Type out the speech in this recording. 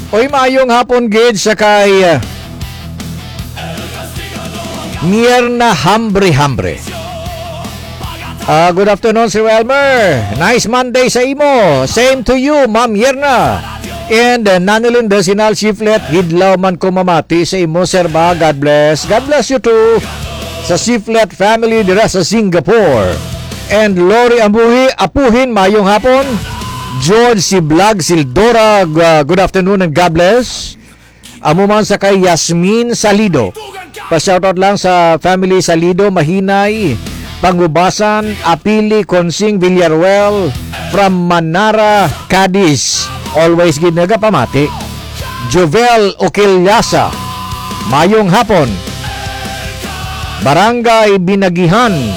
Oy, maayong hapon gid sa kay Mierna Hambre. Good afternoon, Sir Elmer. Nice Monday sa imo. Same to you, Ma'am Mierna. And Nanilin Desinal Shiflet, hidlaw man ko mamati sa imo, Sir ba. God bless. God bless you too. Sa Shiflet family dira sa Singapore. And Lori Apuhin, mayong hapon. George Siblag Sildora, good afternoon and God bless. Amo man sa kay Yasmin Salido. Pa-shoutout lang sa family Salido, Mahinay, Pangubasan, Apili, Consing, Villaruel, from Manara, Cadiz. Always ginaga pamati. Jovel Okilyasa, mayong hapon. Barangay Binagihan,